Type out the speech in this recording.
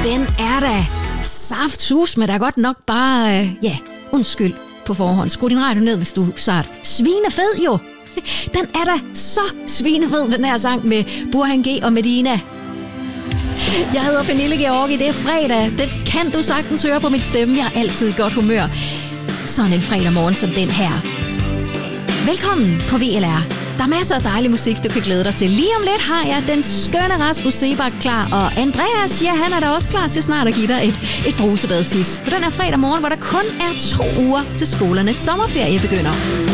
Den er da saftsus, men der er godt nok bare, undskyld på forhånd. Skru din radio ned, hvis du sart. Svinefed jo! Den er da så svinefed, den her sang med Burhan G og Medina. Jeg hedder Pernille Georgi, det er fredag. Det kan du sagtens høre på mit stemme. Jeg er altid i godt humør. Sådan en fredag morgen som den her. Velkommen på VLR. Der er masser af dejlig musik, du kan glæde dig til. Lige om lidt har jeg den skønne Rasmus Sebak klar, og Andreas, ja, han er da også klar til snart at give dig et brusebadsis. På den her fredag morgen, hvor der kun er 2 uger til skolernes sommerferie begynder.